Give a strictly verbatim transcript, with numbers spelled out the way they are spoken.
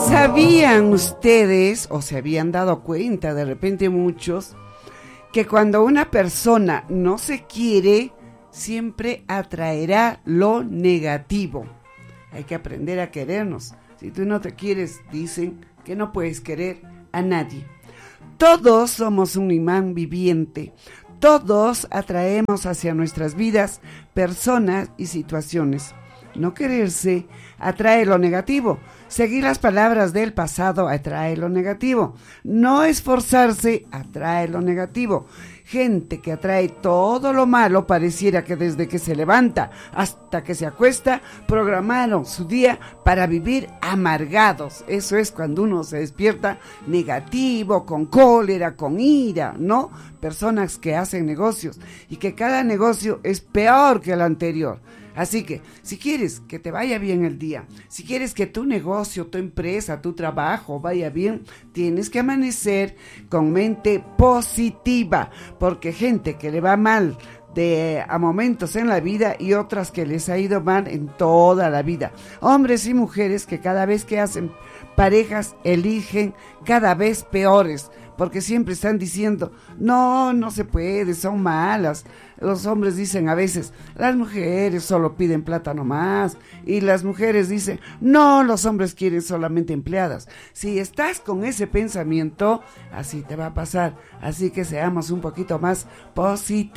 ¿Sabían ustedes, o se habían dado cuenta de repente muchos, que cuando una persona no se quiere, siempre atraerá lo negativo? Hay que aprender a querernos. Si tú no te quieres, dicen que no puedes querer a nadie. Todos somos un imán viviente. Todos atraemos hacia nuestras vidas personas y situaciones. No quererse atrae lo negativo. Seguir las palabras del pasado atrae lo negativo. No esforzarse atrae lo negativo. Gente que atrae todo lo malo, pareciera que desde que se levanta hasta que se acuesta, programaron su día para vivir amargados. Eso es cuando uno se despierta negativo, con cólera, con ira, ¿no? Personas que hacen negocios y que cada negocio es peor que el anterior. Así que, si quieres que te vaya bien el día, si quieres que tu negocio, tu empresa, tu trabajo vaya bien, tienes que amanecer con mente positiva, porque gente que le va mal de a momentos en la vida y otras que les ha ido mal en toda la vida. Hombres y mujeres que cada vez que hacen parejas eligen cada vez peores, porque siempre están diciendo, no, no se puede, son malas. Los hombres dicen a veces, las mujeres solo piden plata nomás, y las mujeres dicen, no, los hombres quieren solamente empleadas. Si estás con ese pensamiento, así te va a pasar. Así que seamos un poquito más positivos.